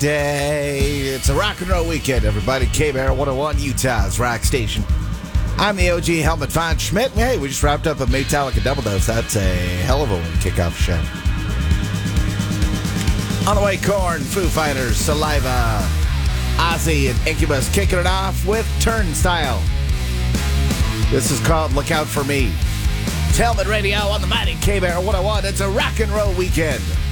Day. It's a rock and roll weekend, everybody. K-Bear 101, Utah's rock station. I'm the OG Helmet Von Schmidt. Hey, we just wrapped up a Metallica Double Dose. That's a hell of a one kickoff show. On the way, Korn, Foo Fighters, Saliva, Ozzy, and Incubus kicking it off with Turnstile. This is called Look Out For Me. It's Helmet Radio on the mighty K-Bear 101. It's a rock and roll weekend.